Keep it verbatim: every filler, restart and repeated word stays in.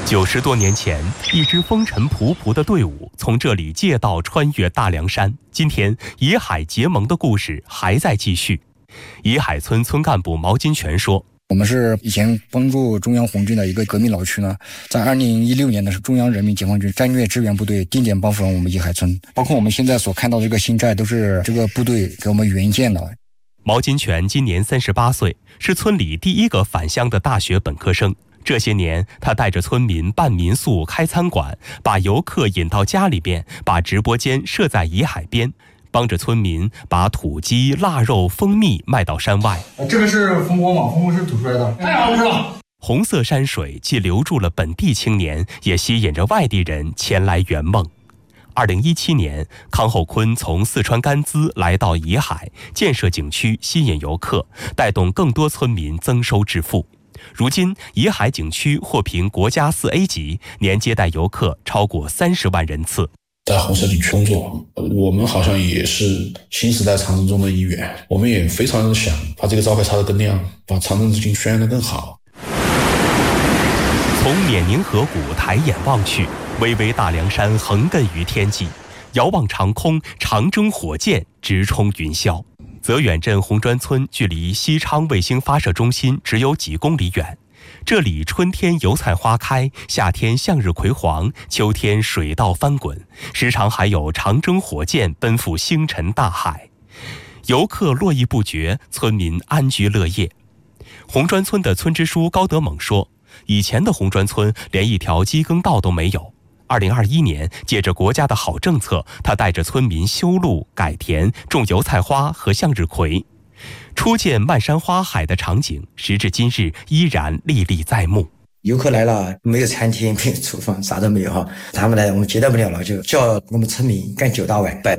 九十多年前，一支风尘仆仆的队伍从这里借道穿越大凉山。今天，野海结盟的故事还在继续。野海村村干部毛金泉说：“ 我们是以前帮助中央红军的一个革命老区呢，在二零一六年的是中央人民解放军战略支援部队定点帮扶了我们野海村，包括我们现在所看到这个新寨都是这个部队给我们援建的。” 毛金泉今年三十八岁，是村里第一个返乡的大学本科生。这些年，他带着村民办民宿、开餐馆，把游客引到家里边，把直播间设在野海边，帮着村民把土鸡、腊肉、蜂蜜卖到山外。 这个是蜂窝嘛，蜂窝是吐出来的，太好吃了。 红色山水既留住了本地青年，也吸引着外地人前来圆梦。二零一七年，康厚坤从四川甘孜来到野海，建设景区，吸引游客，带动更多村民增收致富。如今，野海景区获评国家四 A 级，年接待游客超过三十万人次。 在红色景区工作，我们好像也是新时代长征中的一员，我们也非常想把这个招牌插得更亮，把长征之情宣扬得更好。 从冕宁河谷抬眼望去，巍巍大凉山横亘于天际，遥望长空，长征火箭直冲云霄。泽远镇红砖村距离西昌卫星发射中心只有几公里远，这里春天油菜花开，夏天向日葵黄，秋天水稻翻滚，时常还有长征火箭奔赴星辰大海。游客络绎不绝，村民安居乐业。红砖村的村支书高德猛说，以前的红砖村连一条机耕道都没有。二零二一年，借着国家的好政策，他带着村民修路、改田、种油菜花和向日葵，初见漫山花海的场景，时至今日依然历历在目。 游客来了，没有餐厅，没有厨房，啥都没有哈，他们来我们接待不了了，就叫我们村民干九大碗，摆